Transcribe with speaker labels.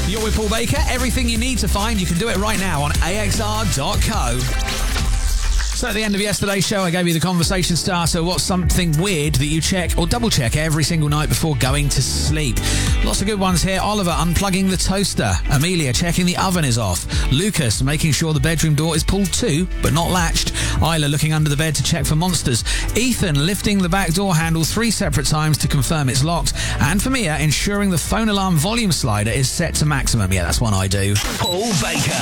Speaker 1: You're with Paul Baker. Everything you need to find, you can do it right now on axr.co. So at the end of yesterday's show, I gave you the conversation starter. What's something weird that you check or double check every single night before going to sleep? Lots of good ones here. Oliver unplugging the toaster. Amelia checking the oven is off. Lucas making sure the bedroom door is pulled to but not latched. Isla looking under the bed to check for monsters. Ethan lifting the back door handle 3 separate times to confirm it's locked. And for Mia, ensuring the phone alarm volume slider is set to maximum. Yeah, that's one I do.
Speaker 2: Paul Baker.